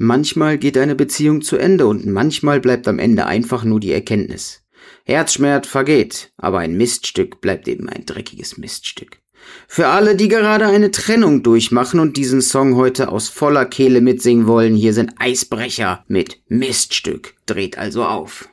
Manchmal geht eine Beziehung zu Ende und manchmal bleibt am Ende einfach nur die Erkenntnis. Herzschmerz vergeht, aber ein Miststück bleibt eben ein dreckiges Miststück. Für alle, die gerade eine Trennung durchmachen und diesen Song heute aus voller Kehle mitsingen wollen, hier sind Eisbrecher mit Miststück. Dreht also auf.